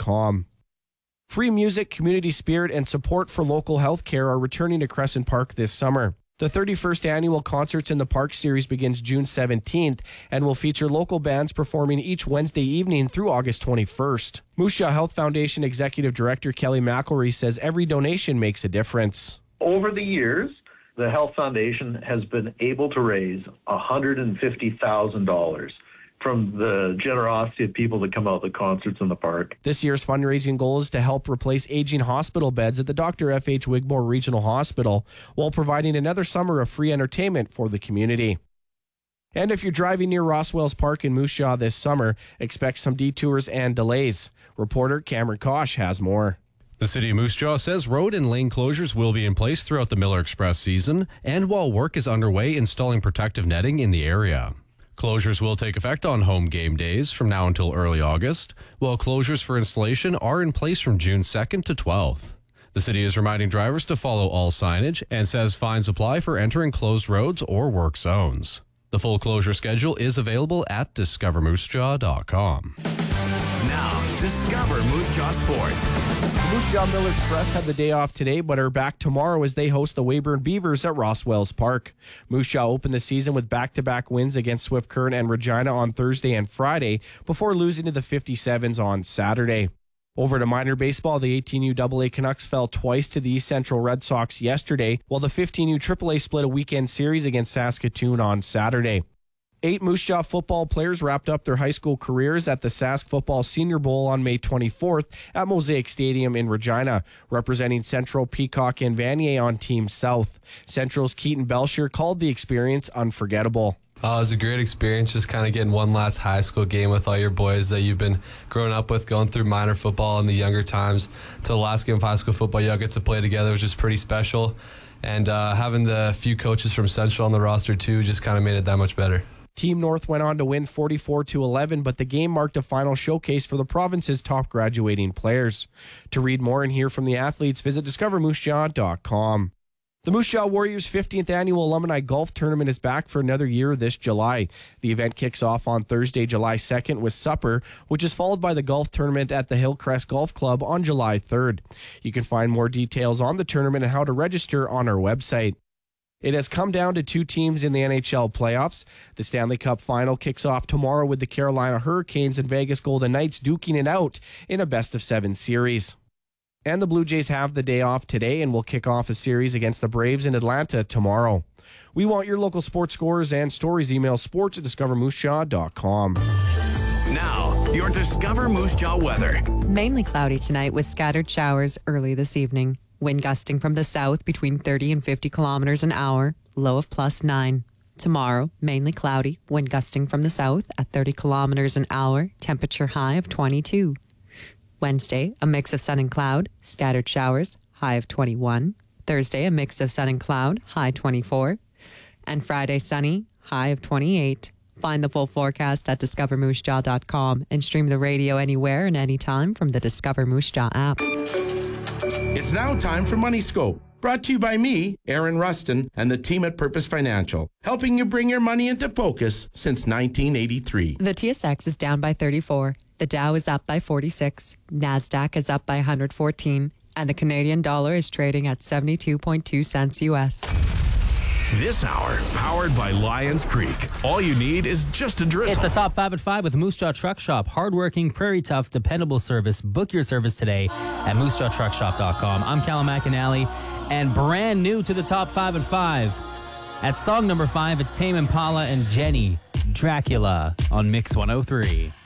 CrescentPark.com. Free music, community spirit, and support for local healthcare are returning to Crescent Park this summer. The 31st annual Concerts in the Park series begins June 17th and will feature local bands performing each Wednesday evening through August 21st. Moose Jaw Health Foundation Executive Director Kelly McElry says every donation makes a difference. Over the years, the Health Foundation has been able to raise $150,000 from the generosity of people that come out to the concerts in the park. This year's fundraising goal is to help replace aging hospital beds at the Dr. F.H. Wigmore Regional Hospital while providing another summer of free entertainment for the community. And if you're driving near Roswells Park in Moose Jaw this summer, expect some detours and delays. Reporter Cameron Kosh has more. The City of Moose Jaw says road and lane closures will be in place throughout the Miller Express season and while work is underway installing protective netting in the area. Closures will take effect on home game days from now until early August, while closures for installation are in place from June 2nd to 12th. The city is reminding drivers to follow all signage and says fines apply for entering closed roads or work zones. The full closure schedule is available at discovermoosejaw.com. Now, Discover Moose Jaw Sports. Moose Jaw Miller Express had the day off today, but are back tomorrow as they host the Weyburn Beavers at Roswells Park. Moose Jaw opened the season with back-to-back wins against Swift Current and Regina on Thursday and Friday before losing to the 57s on Saturday. Over to minor baseball, the 18U AA Canucks fell twice to the East Central Red Sox yesterday, while the 15U AAA split a weekend series against Saskatoon on Saturday. 8 Moose Jaw football players wrapped up their high school careers at the Sask Football Senior Bowl on May 24th at Mosaic Stadium in Regina, representing Central, Peacock, and Vanier on Team South. Central's Keaton Belcher called the experience unforgettable. It was a great experience, just kind of getting one last high school game with all your boys that you've been growing up with, going through minor football in the younger times to the last game of high school football. You all get to play together, which is pretty special. And having the few coaches from Central on the roster, too, just kind of made it that much better. Team North went on to win 44-11, but the game marked a final showcase for the province's top graduating players. To read more and hear from the athletes, visit discovermoosejaw.com. The Moose Jaw Warriors' 15th annual Alumni Golf Tournament is back for another year this July. The event kicks off on Thursday, July 2nd with supper, which is followed by the golf tournament at the Hillcrest Golf Club on July 3rd. You can find more details on the tournament and how to register on our website. It has come down to 2 teams in the NHL playoffs. The Stanley Cup Final kicks off tomorrow with the Carolina Hurricanes and Vegas Golden Knights duking it out in a best-of-7 series. And the Blue Jays have the day off today and will kick off a series against the Braves in Atlanta tomorrow. We want your local sports scores and stories. Email sports@discovermoosejaw.com. Now, your Discover Moose Jaw weather. Mainly cloudy tonight with scattered showers early this evening. Wind gusting from the south between 30 and 50 kilometers an hour, low of +9. Tomorrow, mainly cloudy, wind gusting from the south at 30 kilometers an hour, temperature high of 22. Wednesday, a mix of sun and cloud, scattered showers, high of 21. Thursday, a mix of sun and cloud, high 24. And Friday, sunny, high of 28. Find the full forecast at discovermoosejaw.com and stream the radio anywhere and anytime from the Discover Moose Jaw app. It's now time for Money Scope, brought to you by me, Aaron Rustin, and the team at Purpose Financial, helping you bring your money into focus since 1983. The TSX is down by 34. The Dow is up by 46. NASDAQ is up by 114. And the Canadian dollar is trading at 72.2 cents U.S. This hour, powered by Lions Creek. All you need is just a drizzle. It's the Top 5 at 5 with Moose Jaw Truck Shop. Hardworking, prairie tough, dependable service. Book your service today at moosejawtruckshop.com. I'm Callum McAnally, and brand new to the Top 5 at 5. At song number 5, it's Tame Impala and Jenny, Dracula on Mix 103.